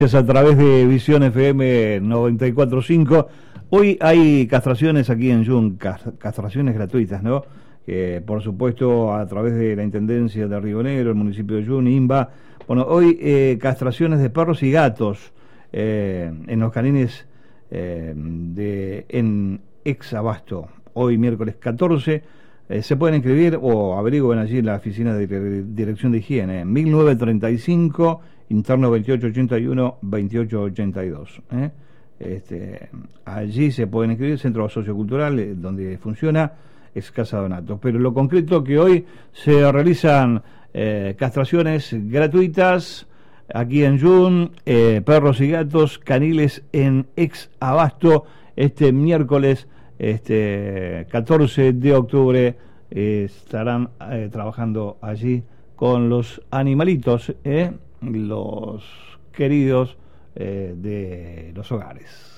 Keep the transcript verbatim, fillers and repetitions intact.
Es a través de Visión F M noventa y cuatro punto cinco. Hoy hay castraciones aquí en Jun, castraciones gratuitas, ¿no? Que por supuesto a través de la Intendencia de Río Negro, el municipio de Jun, INBA. Bueno, hoy eh, castraciones de perros y gatos eh, en los canines eh, de en Ex Abasto. Hoy miércoles catorce. Eh, se pueden inscribir o averigüen allí en la oficina de Dirección de Higiene, mil novecientos treinta y cinco, interno veintiocho ochenta y uno, veintiocho ochenta y dos. ¿eh? Este, allí se pueden inscribir, centro sociocultural, eh, donde funciona, es Casa Donato. Pero lo concreto que hoy se realizan eh, castraciones gratuitas aquí en Jun, eh, perros y gatos caniles en Ex Abasto, este miércoles Este catorce de octubre eh, estarán eh, trabajando allí con los animalitos, eh, los queridos eh, de los hogares.